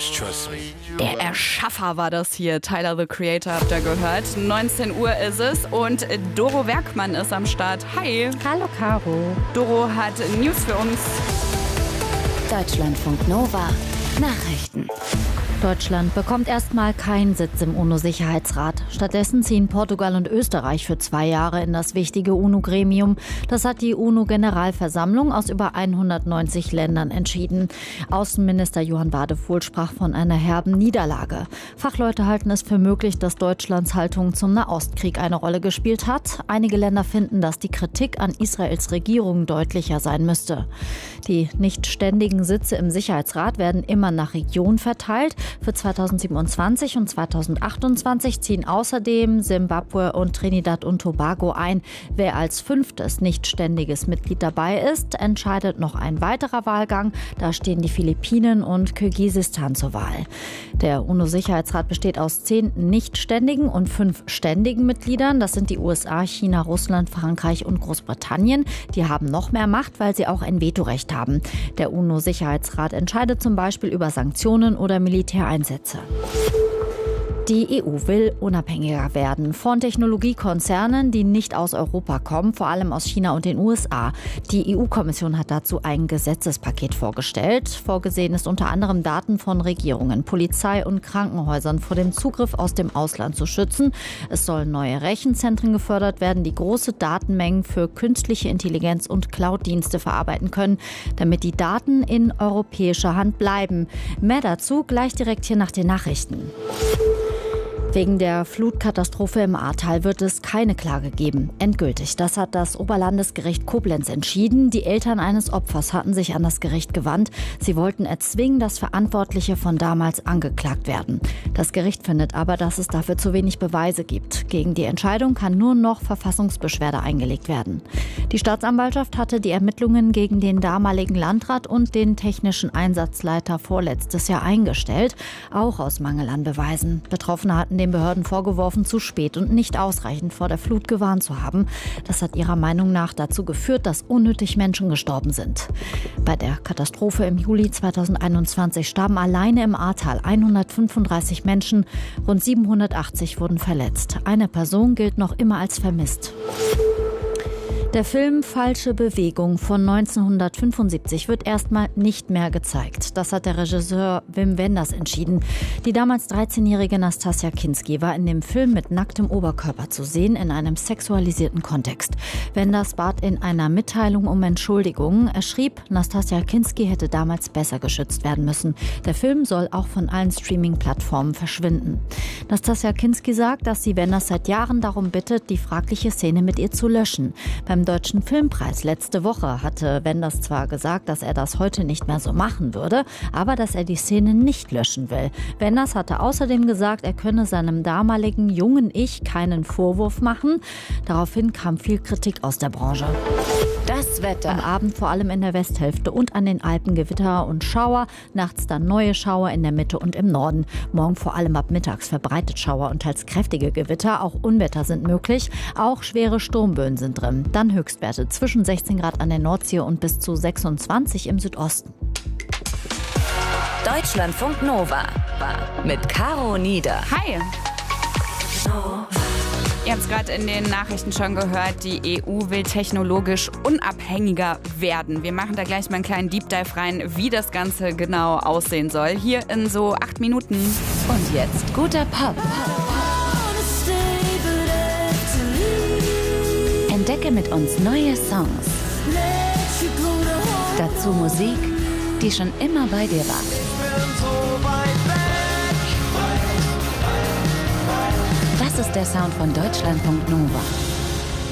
Just trust me. Der Erschaffer war das hier. Tyler, the Creator, habt ihr gehört. 19 Uhr ist es und Doro Werkmann ist am Start. Hi. Hallo, Caro. Doro hat News für uns. Deutschlandfunk Nova. Nachrichten. Deutschland bekommt erstmal keinen Sitz im UNO-Sicherheitsrat. Stattdessen ziehen Portugal und Österreich für 2 Jahre in das wichtige UNO-Gremium. Das hat die UNO-Generalversammlung aus über 190 Ländern entschieden. Außenminister Johann Wadephul sprach von einer herben Niederlage. Fachleute halten es für möglich, dass Deutschlands Haltung zum Nahostkrieg eine Rolle gespielt hat. Einige Länder finden, dass die Kritik an Israels Regierung deutlicher sein müsste. Die nicht ständigen Sitze im Sicherheitsrat werden immer nach Region verteilt. Für 2027 und 2028 ziehen außerdem Simbabwe und Trinidad und Tobago ein. Wer als 5. nicht-ständiges Mitglied dabei ist, entscheidet noch ein weiterer Wahlgang. Da stehen die Philippinen und Kirgisistan zur Wahl. Der UNO-Sicherheitsrat besteht aus 10 nicht-ständigen und 5 ständigen Mitgliedern. Das sind die USA, China, Russland, Frankreich und Großbritannien. Die haben noch mehr Macht, weil sie auch ein Vetorecht haben. Der UNO-Sicherheitsrat entscheidet zum Beispiel über Sanktionen oder Militäreinsätze. Die EU will unabhängiger werden von Technologiekonzernen, die nicht aus Europa kommen, vor allem aus China und den USA. Die EU-Kommission hat dazu ein Gesetzespaket vorgestellt. Vorgesehen ist unter anderem, Daten von Regierungen, Polizei und Krankenhäusern vor dem Zugriff aus dem Ausland zu schützen. Es sollen neue Rechenzentren gefördert werden, die große Datenmengen für künstliche Intelligenz und Cloud-Dienste verarbeiten können, damit die Daten in europäischer Hand bleiben. Mehr dazu gleich direkt hier nach den Nachrichten. Wegen der Flutkatastrophe im Ahrtal wird es keine Klage geben. Endgültig. Das hat das Oberlandesgericht Koblenz entschieden. Die Eltern eines Opfers hatten sich an das Gericht gewandt. Sie wollten erzwingen, dass Verantwortliche von damals angeklagt werden. Das Gericht findet aber, dass es dafür zu wenig Beweise gibt. Gegen die Entscheidung kann nur noch Verfassungsbeschwerde eingelegt werden. Die Staatsanwaltschaft hatte die Ermittlungen gegen den damaligen Landrat und den technischen Einsatzleiter vorletztes Jahr eingestellt, auch aus Mangel an Beweisen. Betroffene hatten den Behörden vorgeworfen, zu spät und nicht ausreichend vor der Flut gewarnt zu haben. Das hat ihrer Meinung nach dazu geführt, dass unnötig Menschen gestorben sind. Bei der Katastrophe im Juli 2021 starben alleine im Ahrtal 135 Menschen, rund 780 wurden verletzt. Eine Person gilt noch immer als vermisst. Der Film Falsche Bewegung von 1975 wird erstmal nicht mehr gezeigt. Das hat der Regisseur Wim Wenders entschieden. Die damals 13-jährige Nastassja Kinski war in dem Film mit nacktem Oberkörper zu sehen, in einem sexualisierten Kontext. Wenders bat in einer Mitteilung um Entschuldigung. Er schrieb, Nastassja Kinski hätte damals besser geschützt werden müssen. Der Film soll auch von allen Streaming-Plattformen verschwinden. Nastassja Kinski sagt, dass sie Wenders seit Jahren darum bittet, die fragliche Szene mit ihr zu löschen. Beim Deutschen Filmpreis letzte Woche hatte Wenders zwar gesagt, dass er das heute nicht mehr so machen würde, aber dass er die Szene nicht löschen will. Wenders hatte außerdem gesagt, er könne seinem damaligen jungen Ich keinen Vorwurf machen. Daraufhin kam viel Kritik aus der Branche. Das Wetter. Am Abend vor allem in der Westhälfte und an den Alpen Gewitter und Schauer. Nachts dann neue Schauer in der Mitte und im Norden. Morgen vor allem ab mittags verbreitet Schauer und teils kräftige Gewitter. Auch Unwetter sind möglich. Auch schwere Sturmböen sind drin. Dann Höchstwerte zwischen 16 Grad an der Nordsee und bis zu 26 im Südosten. Deutschlandfunk Nova mit Caro Nieder. Hi. Ihr habt es gerade in den Nachrichten schon gehört, die EU will technologisch unabhängiger werden. Wir machen da gleich mal einen kleinen Deep Dive rein, wie das Ganze genau aussehen soll. Hier in so 8 Minuten. Und jetzt guter Pop. Entdecke mit uns neue Songs. Dazu Musik, die schon immer bei dir war. Das ist der Sound von Deutschlandfunk Nova.